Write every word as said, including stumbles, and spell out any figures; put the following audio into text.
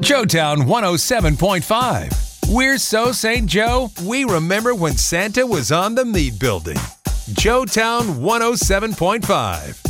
Joetown one oh seven point five. We're so Saint Joe, we remember when Santa was on the Mead Building. Joetown one oh seven point five.